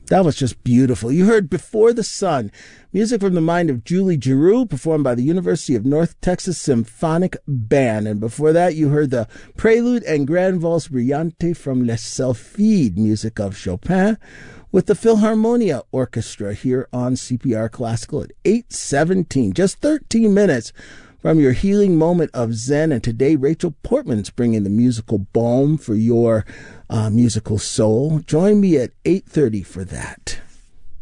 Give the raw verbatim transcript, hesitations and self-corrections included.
That was just beautiful. You heard Before the Sun, music from the mind of Julie Giroux, performed by the University of North Texas Symphonic Band. And before that, you heard the Prelude and Grand Valse Brillante from Les Sylphides, music of Chopin, with the Philharmonia Orchestra here on C P R Classical at eight seventeen. Just thirteen minutes from your healing moment of Zen. And today, Rachel Portman's bringing the musical balm for your uh, musical soul. Join me at eight thirty for that.